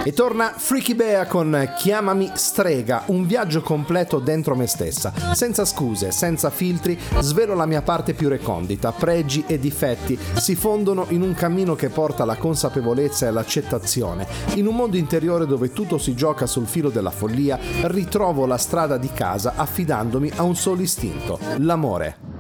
E torna Freaky Bea con Chiamami strega, un viaggio completo dentro me stessa, senza scuse, senza filtri, svelo la mia parte più recondita, pregi e difetti si fondono in un cammino che porta alla consapevolezza e all'accettazione. In un mondo interiore dove tutto si gioca sul filo della follia, ritrovo la strada di casa affidandomi a un solo istinto, l'amore.